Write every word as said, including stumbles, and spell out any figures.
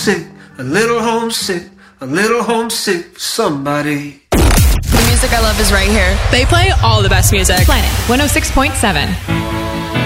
homesick, a little homesick, a little homesick for somebody. The music I love is right here. They play all the best music. Planet one oh six point seven.